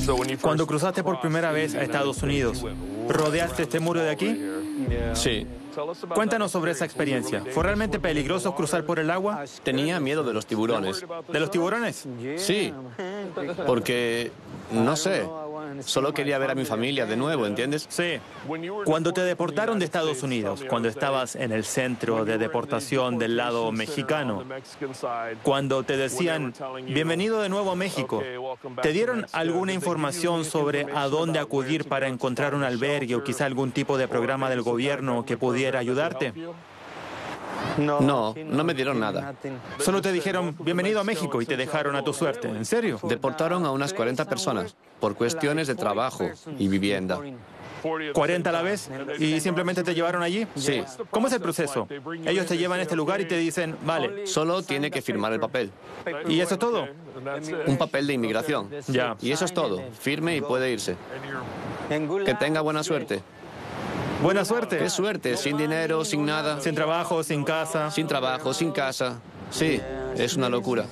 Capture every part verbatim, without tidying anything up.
Cuando cruzaste por primera vez a Estados Unidos, ¿rodeaste este muro de aquí? Sí. Cuéntanos sobre esa experiencia. ¿Fue realmente peligroso cruzar por el agua? Tenía miedo de los tiburones. ¿De los tiburones? Sí. Porque, no sé, solo quería ver a mi familia de nuevo, ¿entiendes? Sí. Cuando te deportaron de Estados Unidos, cuando estabas en el centro de deportación del lado mexicano, cuando te decían, bienvenido de nuevo a México, ¿te dieron alguna información sobre a dónde acudir para encontrar un albergue o quizá algún tipo de programa del gobierno que pudiera ayudarte? No, no me dieron nada. Solo te dijeron, bienvenido a México y te dejaron a tu suerte. ¿En serio? Deportaron a unas cuarenta personas por cuestiones de trabajo y vivienda. ¿cuarenta a la vez? ¿Y simplemente te llevaron allí? Sí. ¿Cómo es el proceso? Ellos te llevan a este lugar y te dicen, vale. Solo tiene que firmar el papel. ¿Y eso es todo? Un papel de inmigración. Ya. Y eso es todo. Firme y puede irse. Que tenga buena suerte. Buena suerte. Qué suerte, sin dinero, sin nada. Sin trabajo, sin casa. Sin trabajo, sin casa. Sí, es una locura.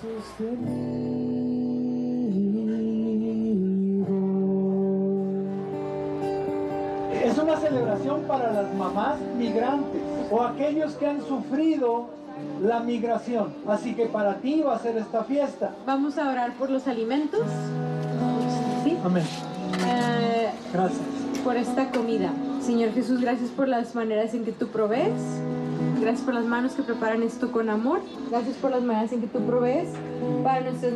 Es una celebración para las mamás migrantes o aquellos que han sufrido la migración. Así que para ti va a ser esta fiesta. Vamos a orar por los alimentos. ¿Sí? Amén. Eh, Gracias. por esta comida. Señor Jesús, gracias por las maneras en que tú provees. Gracias por las manos que preparan esto con amor. Gracias por las maneras en que tú provees para nuestras